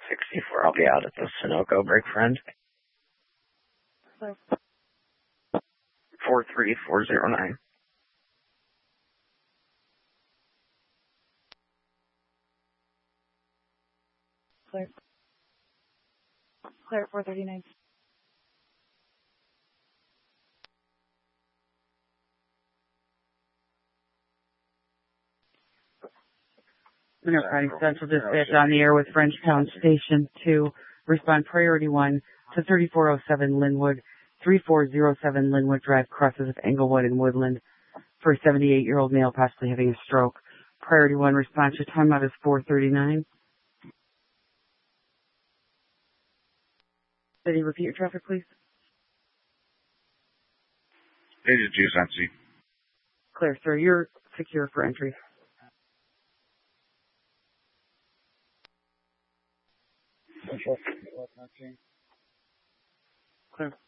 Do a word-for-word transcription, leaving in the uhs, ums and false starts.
sixty-four, I'll be out at the Sunoco break, friend. four three four zero nine. Clear. Clear, four thirty-nine. Mineral County Central Dispatch on the air with Frenchtown Station two. Respond priority one to thirty-four oh seven Linwood, thirty-four oh seven Linwood Drive, crosses of Englewood and Woodland, for a seventy-eight-year-old male possibly having a stroke. Priority one response. Your timeout is four thirty-nine. Did he repeat your traffic, please? Agent Juice on C. Clear, sir. You're secure for entry. Clear.